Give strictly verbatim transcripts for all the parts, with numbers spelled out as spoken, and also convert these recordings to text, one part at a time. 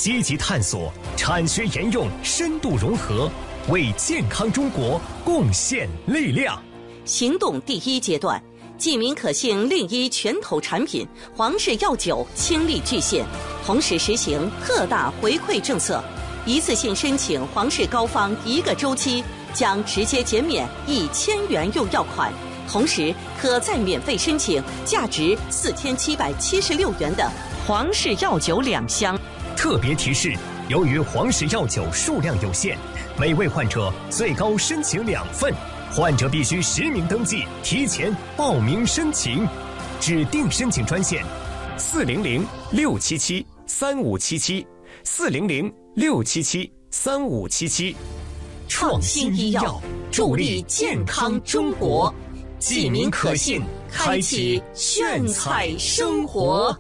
积极探索，产学研用深度融合，为健康中国贡献力量。 行动第一阶段，济民可信令医拳头产品皇氏药酒倾力巨献，同时实行特大回馈政策，一次性申请皇氏膏方一个周期将直接减免一千元用药款，同时可再免费申请价值四千七百七十六元的皇氏药酒两箱。 特别提示：由于皇氏药酒数量有限，每位患者最高申请两份，患者必须实名登记，提前报名申请。指定申请专线：四零零六七七三五七七，四零零六七七三五七七。 创新医药，助力健康中国。济民可信，开启炫彩生活。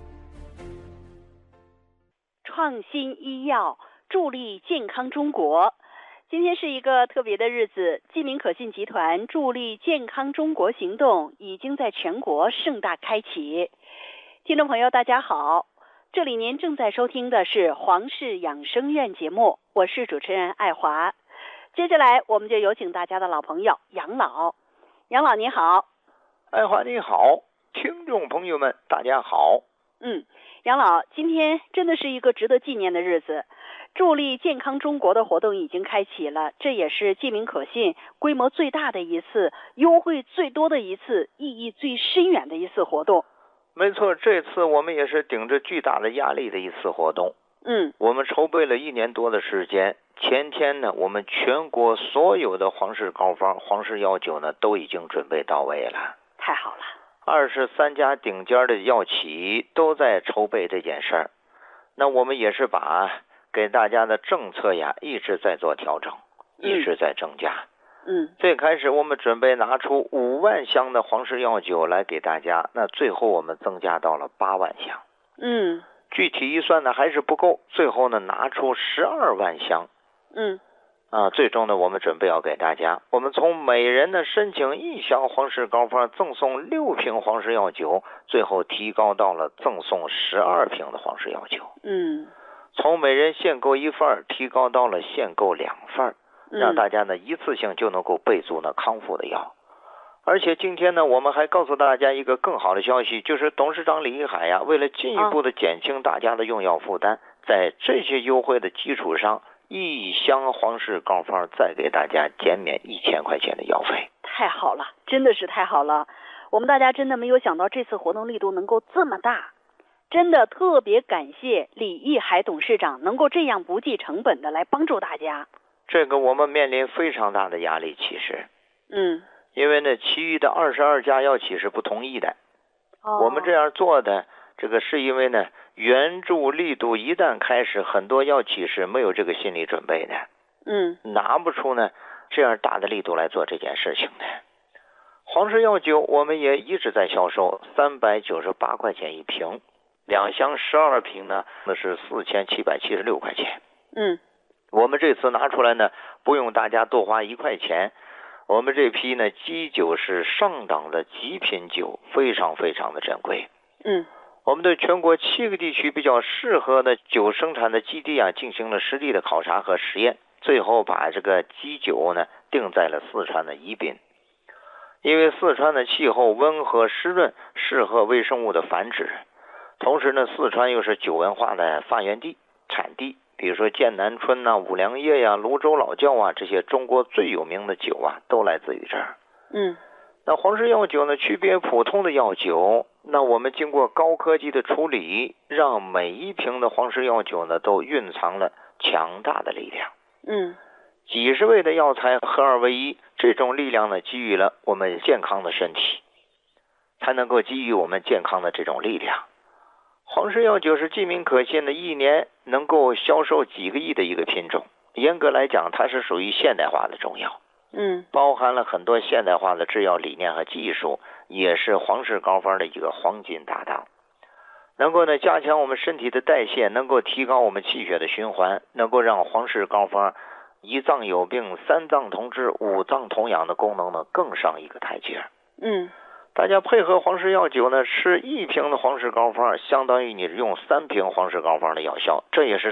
创新医药，助力健康中国。今天是一个特别的日子，济民可信集团助力健康中国行动已经在全国盛大开启。听众朋友大家好，这里您正在收听的是皇氏养生院节目，我是主持人爱华。接下来我们就有请大家的老朋友杨老。杨老你好。 爱华你好，听众朋友们大家好。 嗯，杨老，今天真的是一个值得纪念的日子，助力健康中国的活动已经开启了，这也是济民可信规模最大的一次、优惠最多的一次、意义最深远的一次活动。 没错，这次我们也是顶着巨大的压力的一次活动。 嗯， 我们筹备了一年多的时间，前天呢，我们全国所有的皇氏膏方、皇氏药酒呢，都已经准备到位了。 太好了。 二十三家顶尖的药企都在筹备这件事儿，那我们也是把给大家的政策呀一直在做调整，一直在增加。 嗯， 最开始我们准备拿出五万箱的皇氏药酒来给大家，那最后我们增加到了八万箱。 嗯， 具体一算呢还是不够，最后呢拿出十二万箱。 嗯。 啊，最终呢，我们准备要给大家，我们从每人呢申请一箱皇氏膏方赠送六瓶皇氏药酒，最后提高到了赠送十二瓶的皇氏药酒。 嗯， 从每人限购一份提高到了限购两份，让大家呢一次性就能够备足呢康复的药。而且今天呢，我们还告诉大家一个更好的消息，就是董事长李一海呀，为了进一步的减轻大家的用药负担，在这些优惠的基础上，一箱皇氏膏方再给大家减免一千块钱的药费。 太好了，真的是太好了。我们大家真的没有想到这次活动力度能够这么大，真的特别感谢李一海董事长能够这样不计成本的来帮助大家。 这个我们面临非常大的压力，其实嗯， 因为呢其余的二十二家药企是不同意的。 哦， 我们这样做的这个是因为呢援助力度一旦开始，很多药企是没有这个心理准备的， 嗯， 拿不出呢这样大的力度来做这件事情的。皇氏药酒我们也一直在销售，三百九十八块钱一瓶，两箱十二瓶呢，那是四千七百七十六块钱。 嗯， 我们这次拿出来呢，不用大家多花一块钱。我们这批呢基酒是上档的极品酒，非常非常的珍贵。 嗯。 我们对全国七个地区比较适合的酒生产的基地啊进行了实地的考察和实验，最后把这个基酒呢定在了四川的宜宾。因为四川的气候温和湿润，适合微生物的繁殖，同时呢四川又是酒文化的发源地、产地，比如说剑南春啊、五粮液呀、泸州老窖啊，这些中国最有名的酒啊都来自于这儿。 嗯， 那皇氏药酒呢区别普通的药酒，那我们经过高科技的处理，让每一瓶的皇氏药酒呢都蕴藏了强大的力量。 嗯， 几十味的药材合二为一，这种力量呢给予了我们健康的身体，才能够给予我们健康的这种力量。皇氏药酒是济民可信的，一年能够销售几个亿的一个品种，严格来讲它是属于现代化的中药。 嗯， 包含了很多现代化的制药理念和技术，也是皇氏膏方的一个黄金搭档，能够呢加强我们身体的代谢，能够提高我们气血的循环，能够让皇氏膏方一脏有病、三脏同治、五脏同养的功能呢更上一个台阶。 嗯， 大家配合皇氏药酒呢，吃一瓶的皇氏膏方，相当于你用三瓶皇氏膏方的药效，这也是